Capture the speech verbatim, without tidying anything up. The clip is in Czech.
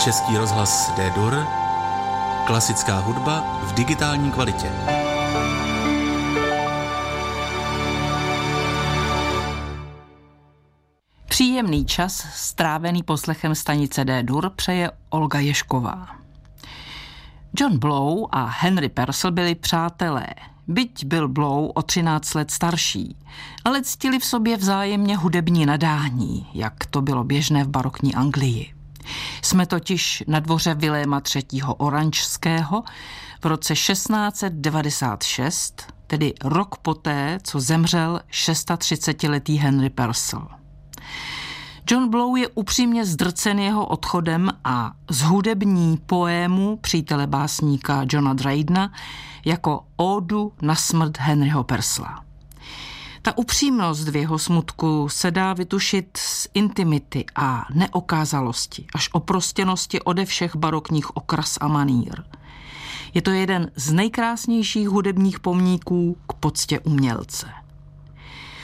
Český rozhlas D-Dur, klasická hudba v digitální kvalitě. Příjemný čas strávený poslechem stanice D-Dur přeje Olga Ježková. John Blow a Henry Purcell byli přátelé, byť byl Blow o třináct let starší, ale ctili v sobě vzájemně hudební nadání, jak to bylo běžné v barokní Anglii. Jsme totiž na dvoře Viléma třetího Oranžského v roce šestnáct set devadesát šest, tedy rok poté, co zemřel třicetišestiletý Henry Purcell. John Blow je upřímně zdrcen jeho odchodem a zhudební poému přítele básníka Johna Drydena jako ódu na smrt Henryho Purcella. Ta upřímnost v jeho smutku se dá vytušit z intimity a neokázalosti až oprostěnosti ode všech barokních okras a manír. Je to jeden z nejkrásnějších hudebních pomníků k poctě umělce.